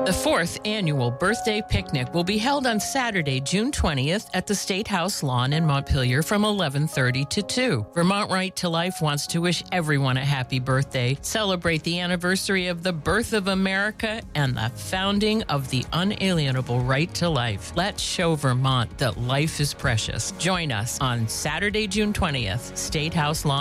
The fourth annual birthday picnic will be held on Saturday, June 20th at the State House lawn in Montpelier from 11:30 to 2. Vermont Right to Life wants to wish everyone a happy birthday, celebrate the anniversary of the birth of America and the founding of the unalienable right to life. Let's show Vermont that life is precious. Join us on Saturday, June 20th, State House lawn.